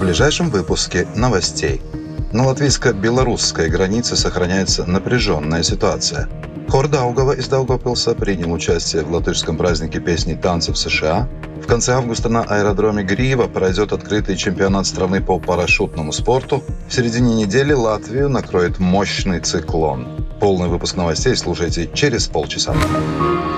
ближайшем выпуске новостей. На латвийско-белорусской границе сохраняется напряженная ситуация. Хор Даугава из Даугавпилса принял участие в латышском празднике песни и танцев США. В конце августа на аэродроме Грива пройдет открытый чемпионат страны по парашютному спорту. В середине недели Латвию накроет мощный циклон. Полный выпуск новостей слушайте через полчаса.